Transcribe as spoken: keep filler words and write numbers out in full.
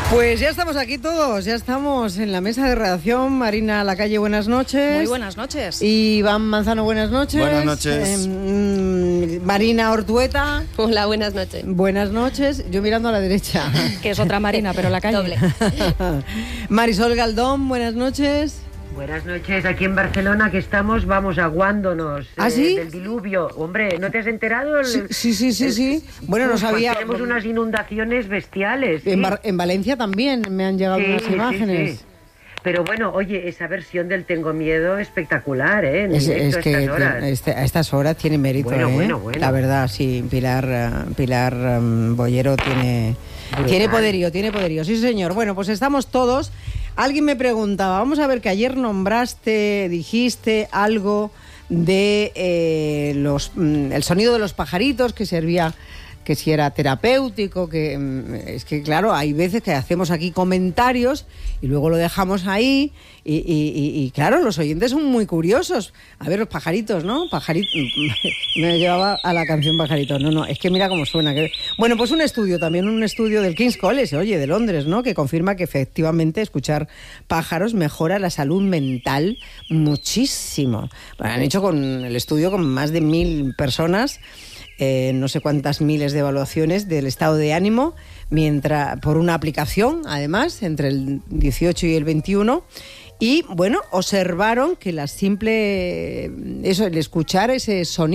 Pues ya estamos aquí todos, ya estamos en la mesa de redacción. Marina Lacalle, buenas noches. Muy buenas noches. Y Iván Manzano, buenas noches. Buenas noches. Eh, Marina Ortueta. Hola, buenas noches. Buenas noches. Yo mirando a la derecha. Que es otra Marina, pero la calle. Doble. Marisol Galdón, buenas noches. Buenas noches, aquí en Barcelona que estamos, vamos, aguándonos ¿Ah, eh, sí? del diluvio. Hombre, ¿no te has enterado? El- Sí, sí, sí, sí. el- sí. Bueno, no Uf, sabía. Tenemos unas inundaciones bestiales. ¿sí? En, Bar- en Valencia también me han llegado Sí, unas sí, imágenes. sí. Pero bueno, oye, esa versión del Tengo Miedo espectacular, ¿eh? En Es, directo es que a estas horas. tiene- este- a estas horas tiene mérito, Bueno, ¿eh? bueno, bueno. La verdad, sí, Pilar, eh, Pilar um, Bollero tiene, tiene poderío, tiene poderío. Sí, señor. Bueno, pues estamos todos. Alguien me preguntaba, vamos a ver que ayer nombraste, dijiste algo de eh, los, mm, el sonido de los pajaritos que servía, que si era terapéutico, que mm, es que claro, hay veces que hacemos aquí comentarios y luego lo dejamos ahí y, y- y- y, claro, los oyentes son muy curiosos. A ver, los pajaritos, ¿no? Pajaritos, me llevaba a la canción Pajaritos. No, no, es que mira cómo suena. Que... Bueno, pues un estudio, también un estudio del King's College, oye, de Londres, ¿no? Que confirma que efectivamente escuchar pájaros mejora la salud mental muchísimo. Bueno, han hecho con el estudio con más de mil personas. Eh, no sé cuántas miles de evaluaciones del estado de ánimo, mientras por una aplicación, además, entre el dieciocho y el veintiuno. Y bueno, observaron que la simple, eso, el escuchar ese sonido